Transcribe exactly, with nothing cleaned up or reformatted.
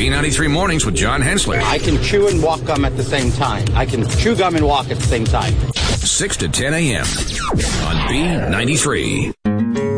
B ninety-three Mornings with John Hensler. I can chew and walk gum at the same time. I can chew gum and walk at the same time. six to ten a.m. on B ninety-three.